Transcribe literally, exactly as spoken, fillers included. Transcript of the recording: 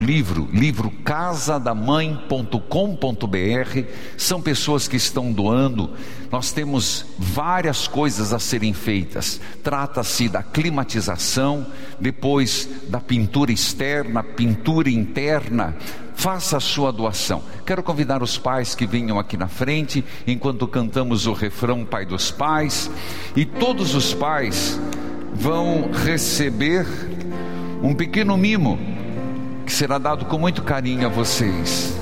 livro, livro casa da mãe ponto com ponto br. São pessoas que estão doando. Nós temos várias coisas a serem feitas. Trata-se da climatização, depois da pintura externa, pintura interna. Faça a sua doação. Quero convidar os pais que venham aqui na frente, enquanto cantamos o refrão Pai dos Pais, e todos os pais vão receber um pequeno mimo, que será dado com muito carinho a vocês.